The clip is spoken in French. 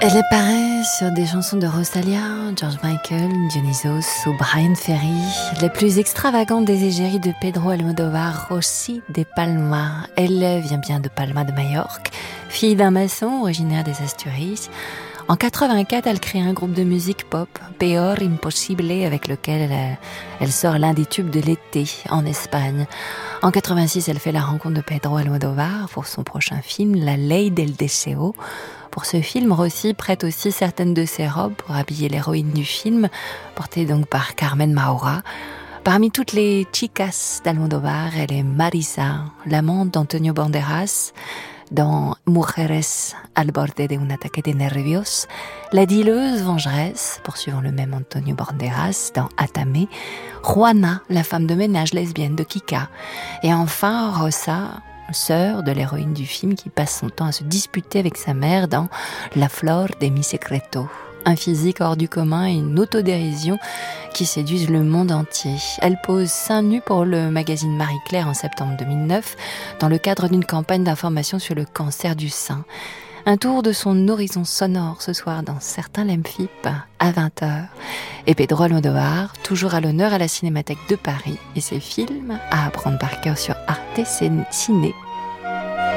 Elle apparaît sur des chansons de Rosalia, George Michael, Dionysos ou Brian Ferry, les plus extravagantes des égéries de Pedro Almodóvar, Rosy de Palma. Elle vient bien de Palma de Majorque, fille d'un maçon originaire des Asturies. En 84, elle crée un groupe de musique pop, Peor Impossible, avec lequel elle sort l'un des tubes de l'été en Espagne. En 86, elle fait la rencontre de Pedro Almodóvar pour son prochain film, La Ley del Deseo. Pour ce film, Rosy prête aussi certaines de ses robes pour habiller l'héroïne du film, portée donc par Carmen Maura. Parmi toutes les chicas d'Almodóvar, elle est Marisa, l'amante d'Antonio Banderas, dans Mujeres al borde de un ataque de nervios, la dileuse vengeresse, poursuivant le même Antonio Banderas, dans Atame, Juana, la femme de ménage lesbienne de Kika, et enfin Rosa, sœur de l'héroïne du film qui passe son temps à se disputer avec sa mère dans La flor de mi secreto. Un physique hors du commun et une autodérision qui séduisent le monde entier. Elle pose seins nus pour le magazine Marie-Claire en septembre 2009 dans le cadre d'une campagne d'information sur le cancer du sein. Un tour de son horizon sonore ce soir dans certains Lemfip à 20h. Et Pedro Almodóvar, toujours à l'honneur à la Cinémathèque de Paris et ses films à apprendre par cœur sur Arte Ciné.